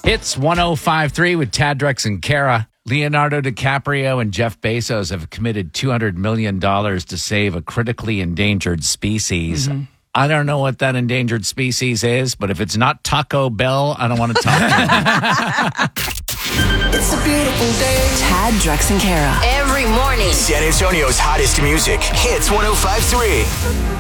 Hits 105.3 with Tad, Drex, and Kara. Leonardo DiCaprio and Jeff Bezos have committed $200 million to save a critically endangered species. I don't know what that endangered species is, but if it's not Taco Bell, I don't want to talk to it. It's a beautiful day. Tad, Drex, and Kara. Every morning. San Antonio's hottest music. Hits 105.3.